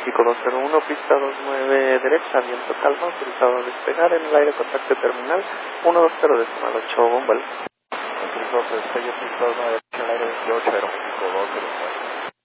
Pico 201, pista 29 derecha, viento calma, autorizado a despegar en el aire, contacto terminal 120 decimal 8, bombal. Autorizado a despegue, pista 29 derecha, en el aire 28, aeroméxico 209.